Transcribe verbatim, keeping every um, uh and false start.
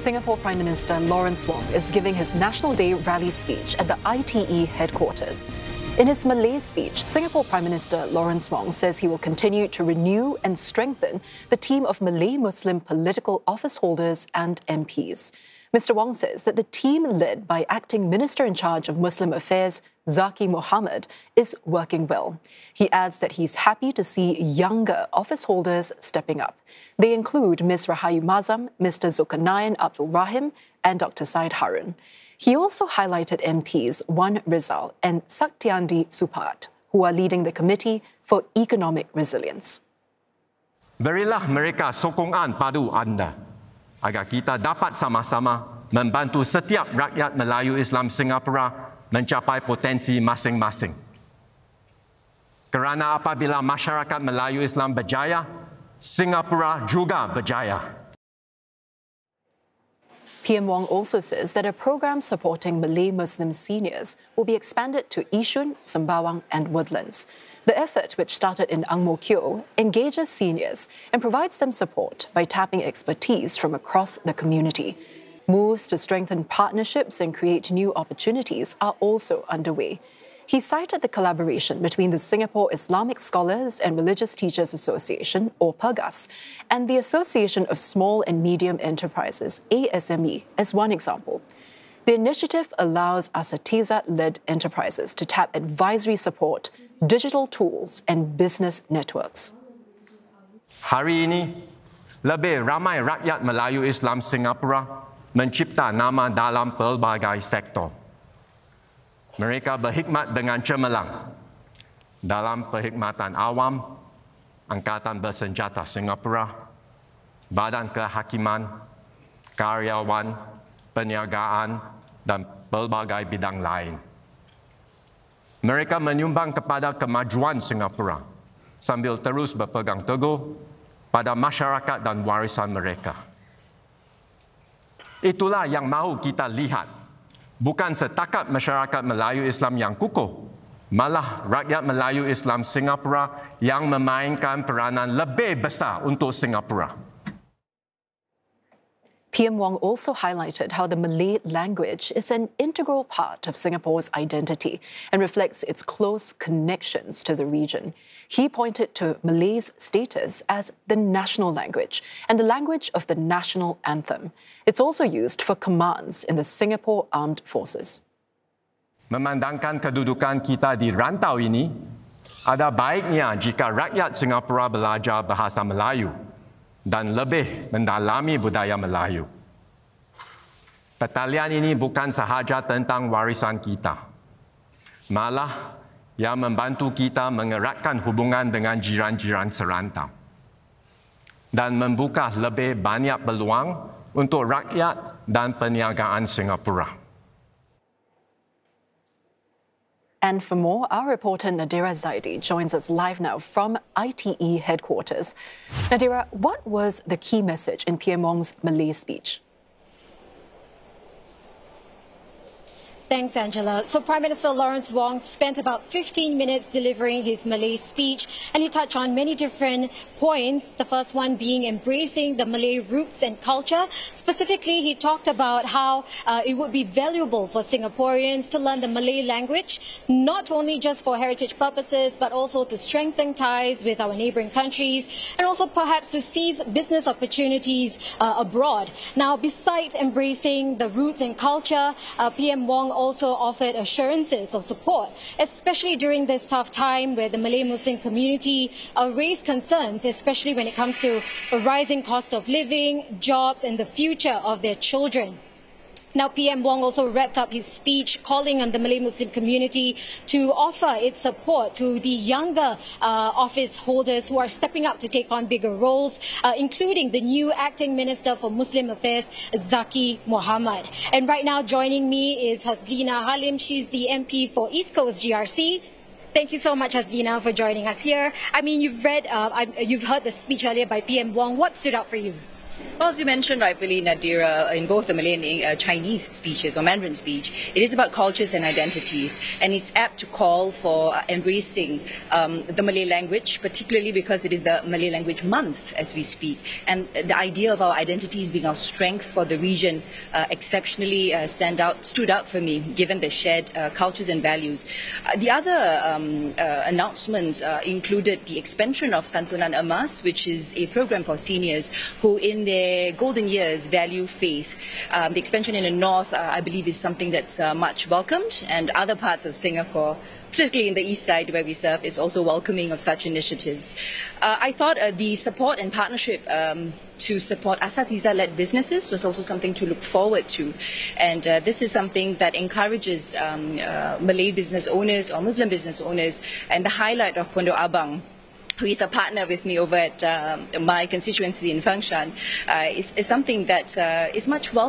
Singapore Prime Minister Lawrence Wong is giving his National Day rally speech at the I T E headquarters. In his Malay speech, Singapore Prime Minister Lawrence Wong says he will continue to renew and strengthen the team of Malay Muslim political office holders and M Ps. Mister Wong says that the team led by Acting Minister in charge of Muslim Affairs, Zaqy Mohammed, is working well. He adds that he's happy to see younger office holders stepping up. They include Miz Rahayu Mazam, Mister Zulkarnain Abdul Rahim, and Doctor Said Harun. He also highlighted M Ps Wan Rizal and Saktiandi Supat, who are leading the Committee for Economic Resilience. Berilah mereka sokongan padu anda, agar kita dapat sama-sama membantu setiap rakyat Melayu Islam Singapura mencapai potensi masing-masing. Kerana apabila masyarakat Melayu Islam berjaya, Singapura juga berjaya. P M Wong also says that a program supporting Malay Muslim seniors will be expanded to Yishun, Sembawang and Woodlands. The effort, which started in Ang Mo Kio, engages seniors and provides them support by tapping expertise from across the community. Moves to strengthen partnerships and create new opportunities are also underway. He cited the collaboration between the Singapore Islamic Scholars and Religious Teachers Association, or PERGAS, and the Association of Small and Medium Enterprises, A S M E, as one example. The initiative allows Asatiza-led enterprises to tap advisory support, digital tools, and business networks. Hari ini, lebih ramai rakyat Melayu Islam Singapura mencipta nama dalam pelbagai sektor. Mereka berkhidmat dengan cemerlang dalam perkhidmatan awam, Angkatan Bersenjata Singapura, Badan Kehakiman, karyawan, perniagaan, dan pelbagai bidang lain. Mereka menyumbang kepada kemajuan Singapura sambil terus berpegang teguh pada masyarakat dan warisan mereka. Itulah yang mahu kita lihat. Bukan setakat masyarakat Melayu Islam yang kukuh, malah rakyat Melayu Islam Singapura yang memainkan peranan lebih besar untuk Singapura. P M Wong also highlighted how the Malay language is an integral part of Singapore's identity and reflects its close connections to the region. He pointed to Malay's status as the national language and the language of the national anthem. It's also used for commands in the Singapore Armed Forces. Memandangkan kedudukan kita di rantau ini, ada baiknya jika rakyat Singapura belajar bahasa Melayu dan lebih mendalami budaya Melayu. Pertalian ini bukan sahaja tentang warisan kita, malah ia membantu kita mengeratkan hubungan dengan jiran-jiran serantau dan membuka lebih banyak peluang untuk rakyat dan perniagaan Singapura. And for more, our reporter Nadira Zaidi joins us live now from I T E headquarters. Nadira, what was the key message in P M Wong's Malay speech? Thanks, Angela. So Prime Minister Lawrence Wong spent about fifteen minutes delivering his Malay speech, and he touched on many different points, the first one being embracing the Malay roots and culture. Specifically, he talked about how uh, it would be valuable for Singaporeans to learn the Malay language, not only just for heritage purposes, but also to strengthen ties with our neighbouring countries, and also perhaps to seize business opportunities uh, abroad. Now, besides embracing the roots and culture, uh, P M Wong also offered assurances of support, especially during this tough time where the Malay Muslim community uh, raised concerns, especially when it comes to a rising cost of living, jobs, and the future of their children. Now, P M Wong also wrapped up his speech calling on the Malay Muslim community to offer its support to the younger uh, office holders who are stepping up to take on bigger roles, uh, including the new Acting Minister for Muslim Affairs, Zaqy Mohammed. And right now joining me is Haslina Halim. She's the M P for East Coast G R C. Thank you so much, Haslina, for joining us here. I mean, you've read, uh, you've heard the speech earlier by P M Wong. What stood out for you? Well, as you mentioned rightfully, Nadira, in both the Malay and uh, Chinese speeches or Mandarin speech, it is about cultures and identities, and it's apt to call for uh, embracing um, the Malay language, particularly because it is the Malay language month as we speak, and the idea of our identities being our strength for the region uh, exceptionally uh, stand out, stood out for me, given the shared uh, cultures and values. Uh, the other um, uh, announcements uh, included the expansion of Santunan Emas, which is a program for seniors who in their golden years value faith. Um, the expansion in the north, uh, I believe, is something that's uh, much welcomed, and other parts of Singapore, particularly in the east side where we serve, is also welcoming of such initiatives. Uh, I thought uh, the support and partnership um, to support Asatiza-led businesses was also something to look forward to. And uh, this is something that encourages um, uh, Malay business owners or Muslim business owners, and the highlight of Pondok Abang, who is a partner with me over at um, my constituency in Fengshan, uh, is, is something that uh, is much welcome.